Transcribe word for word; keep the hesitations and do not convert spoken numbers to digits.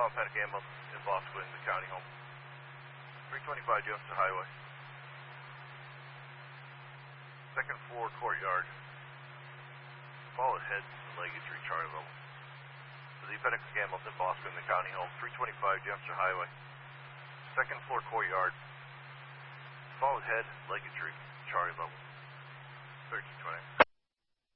Followed panic ambulance in Bosco in the county home. three twenty-five Jefferson Highway. Second floor courtyard. Followed head and leg injury, Charlie level. To the panic ambulance in Bosco in the county home. three twenty-five Jefferson Highway. Second floor courtyard. Followed head, leg injury, Charlie level. thirteen twenty.